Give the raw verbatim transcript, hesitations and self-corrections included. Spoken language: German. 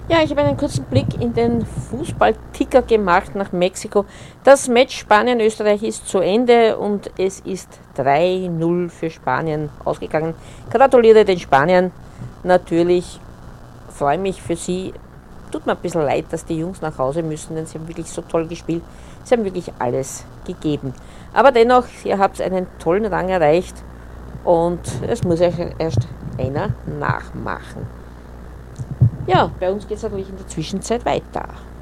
Ja, ich habe einen kurzen Blick in den Fußballticker gemacht nach Mexiko. Das Match Spanien-Österreich ist zu Ende und es ist drei null für Spanien ausgegangen. Gratuliere den Spaniern. Natürlich freue mich für sie. Tut mir ein bisschen leid, dass die Jungs nach Hause müssen, denn sie haben wirklich so toll gespielt. Sie haben wirklich alles gegeben. Aber dennoch, ihr habt einen tollen Rang erreicht und es muss euch erst einer nachmachen. Ja, bei uns geht es natürlich in der Zwischenzeit weiter.